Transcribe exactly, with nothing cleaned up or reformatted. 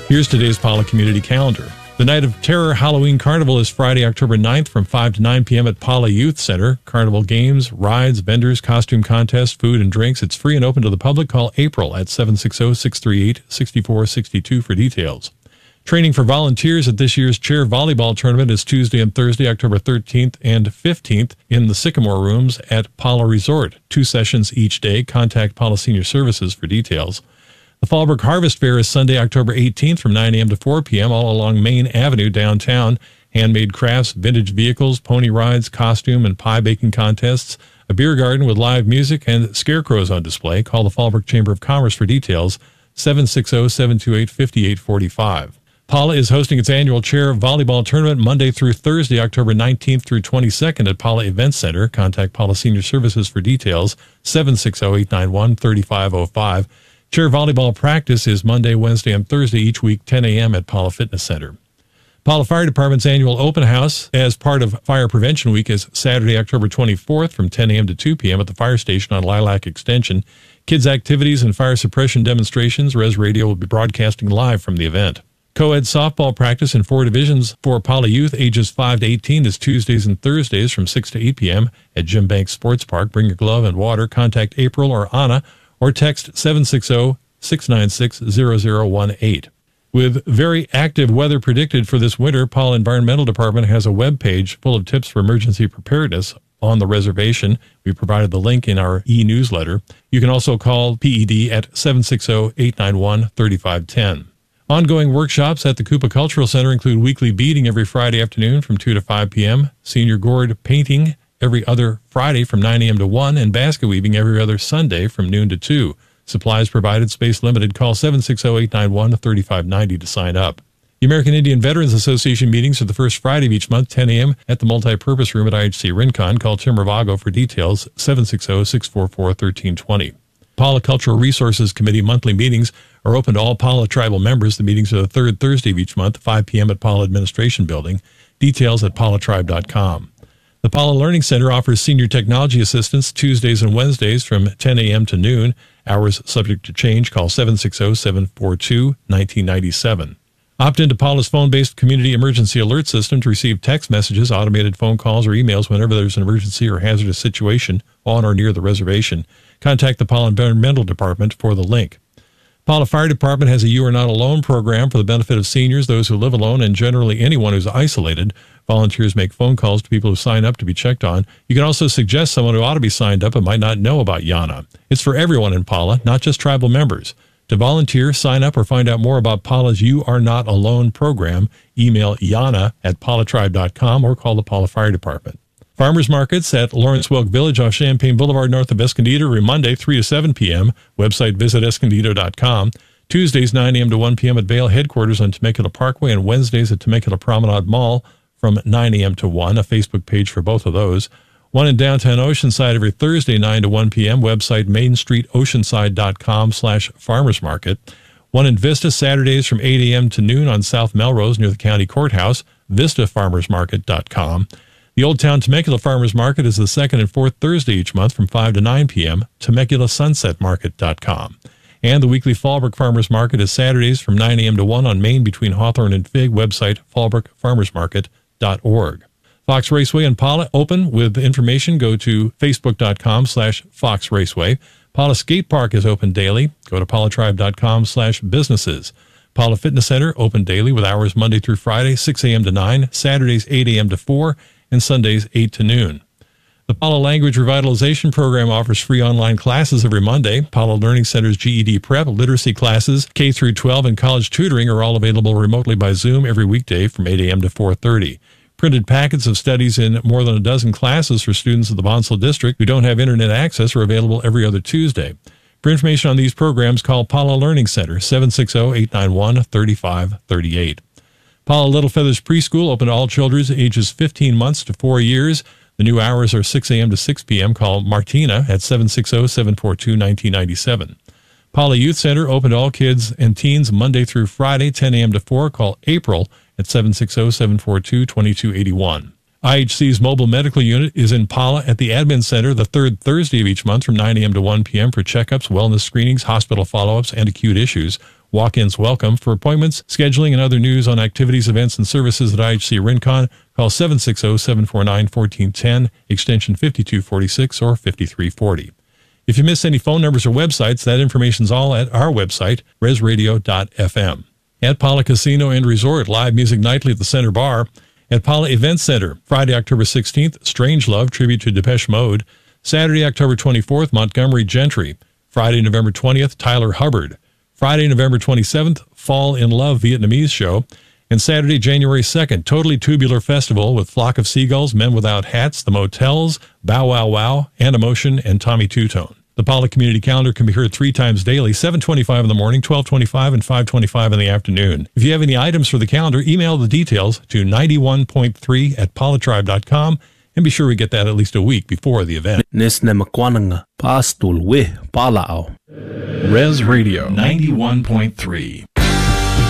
Here's today's Pala Community Calendar. The Night of Terror Halloween Carnival is Friday, October ninth from five to nine p.m. at Pala Youth Center. Carnival games, rides, vendors, costume contests, food, and drinks. It's free and open to the public. Call April at seven six zero, six three eight, six four six two for details. Training for volunteers at this year's chair volleyball tournament is Tuesday and Thursday, October thirteenth and fifteenth in the Sycamore Rooms at Pala Resort. Two sessions each day. Contact Pala Senior Services for details. The Fallbrook Harvest Fair is Sunday, October eighteenth from nine a.m. to four p.m. all along Main Avenue downtown. Handmade crafts, vintage vehicles, pony rides, costume and pie baking contests, a beer garden with live music, and scarecrows on display. Call the Fallbrook Chamber of Commerce for details, seven six zero, seven two eight, five eight four five. Pala is hosting its annual chair volleyball tournament Monday through Thursday, October nineteenth through twenty-second at Pala Event Center. Contact Pala Senior Services for details, seven six zero, eight nine one, three five zero five. Chair volleyball practice is Monday, Wednesday, and Thursday each week, ten a.m. at Pala Fitness Center. Pala Fire Department's annual open house as part of Fire Prevention Week is Saturday, October twenty-fourth from ten a.m. to two p.m. at the fire station on Lilac Extension. Kids' activities and fire suppression demonstrations. Res Radio will be broadcasting live from the event. Co-ed softball practice in four divisions for Pala Youth ages five to eighteen is Tuesdays and Thursdays from six to eight p.m. at Jim Banks Sports Park. Bring your glove and water. Contact April or Anna or text seven six zero, six nine six, zero zero one eight. With very active weather predicted for this winter, Pala Environmental Department has a web page full of tips for emergency preparedness on the reservation. We provided the link in our e-newsletter. You can also call P E D at seven six zero, eight nine one, three five one zero. Ongoing workshops at the Coopa Cultural Center include weekly beading every Friday afternoon from two to five p.m., senior gourd painting every other Friday from nine a.m. to one, and basket weaving every other Sunday from noon to two. Supplies provided, space limited. Call seven six zero, eight nine one, three five nine zero to sign up. The American Indian Veterans Association meetings are the first Friday of each month, ten a.m. at the Multipurpose Room at I H C Rincon. Call Tim Ravago for details, seven six zero, six four four, one three two zero. Pala Cultural Resources Committee monthly meetings are open to all Pala tribal members. The meetings are the third Thursday of each month, five p.m. at Pala Administration Building. Details at pala tribe dot com. The Pala Learning Center offers senior technology assistance Tuesdays and Wednesdays from ten a.m. to noon. Hours subject to change. Call seven six zero, seven four two, one nine nine seven. Opt into Pala's phone-based community emergency alert system to receive text messages, automated phone calls, or emails whenever there's an emergency or hazardous situation on or near the reservation. Contact the Pala Environmental Department for the link. Pala Fire Department has a You Are Not Alone program for the benefit of seniors, those who live alone, and generally anyone who's isolated. Volunteers make phone calls to people who sign up to be checked on. You can also suggest someone who ought to be signed up but might not know about Yana. It's for everyone in Pala, not just tribal members. To volunteer, sign up, or find out more about Pala's You Are Not Alone program, email yana at pala tribe dot com or call the Pala Fire Department. Farmers markets at Lawrence Welk Village off Champaign Boulevard north of Escondido every Monday, three to seven p.m. Website visit escondido dot com. Tuesdays, nine a.m. to one p.m. at Vail headquarters on Temecula Parkway, and Wednesdays at Temecula Promenade Mall from nine a.m. to one. A Facebook page for both of those. One in downtown Oceanside every Thursday, nine to one p.m. Website main street oceanside dot com slash farmers market. One in Vista Saturdays from eight a.m. to noon on South Melrose near the county courthouse, vista farmers market dot com. The Old Town Temecula Farmers Market is the second and fourth Thursday each month from five to nine p.m., temecula sunset market dot com. And the weekly Fallbrook Farmers Market is Saturdays from nine a.m. to one on Main between Hawthorne and Fig. Website fallbrook farmers market dot org. Fox Raceway and Pala open with information. Go to facebook dot com slash Fox Raceway. Pala Skate Park is open daily. Go to pala tribe dot com slash businesses. Pala Fitness Center open daily with hours Monday through Friday, six a.m. to nine, Saturdays eight a.m. to four, and Sundays eight to noon. The Pala Language Revitalization Program offers free online classes every Monday. Pala Learning Center's G E D Prep, literacy classes, K through twelve, and college tutoring are all available remotely by Zoom every weekday from eight a.m. to four thirty. Printed packets of studies in more than a dozen classes for students of the Bonsall District who don't have internet access are available every other Tuesday. For information on these programs, call Pala Learning Center, seven six zero, eight nine one, three five three eight. Pala Little Feathers Preschool open to all children ages fifteen months to four years. The new hours are six a.m. to six p.m. Call Martina at seven six zero, seven four two, one nine nine seven. Pala Youth Center open to all kids and teens Monday through Friday, ten a.m. to four. Call April at seven six zero, seven four two, two two eight one. I H C's mobile medical unit is in Pala at the Admin Center the third Thursday of each month from nine a.m. to one p.m. for checkups, wellness screenings, hospital follow-ups, and acute issues. Walk-ins welcome. For appointments, scheduling, and other news on activities, events, and services at I H C Rincon, call seven six zero, seven four nine, one four one zero, extension fifty-two forty-six or fifty-three forty. If you miss any phone numbers or websites, that information's all at our website, res radio dot f m. At Pala Casino and Resort, live music nightly at the Center Bar. At Pala Event Center, Friday, October sixteenth, Strange Love, tribute to Depeche Mode. Saturday, October twenty-fourth, Montgomery Gentry. Friday, November twentieth, Tyler Hubbard. Friday, November twenty-seventh, Fall in Love Vietnamese show. And Saturday, January second, Totally Tubular Festival with Flock of Seagulls, Men Without Hats, The Motels, Bow Wow Wow, Animotion, and Tommy Two-Tone. The Pala Community Calendar can be heard three times daily, seven twenty-five in the morning, twelve twenty-five, and five twenty-five in the afternoon. If you have any items for the calendar, email the details to ninety-one point three at palatribe dot com, and be sure we get that at least a week before the event. Res Radio ninety-one point three.